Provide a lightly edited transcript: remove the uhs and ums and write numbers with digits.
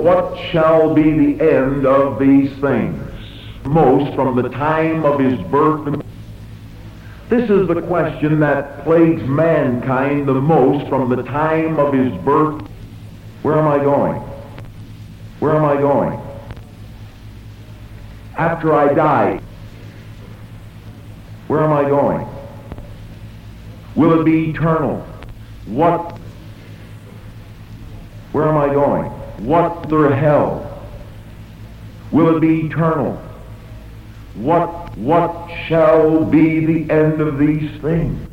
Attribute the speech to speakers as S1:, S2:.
S1: what shall be the end of these things? Most from the time of his birth. This is the question that plagues mankind the most from the time of his birth. Where am I going? Where am I going? After I die, where am I going? Will it be eternal? What? Where am I going? What the hell? Will it be eternal? What shall be the end of these things?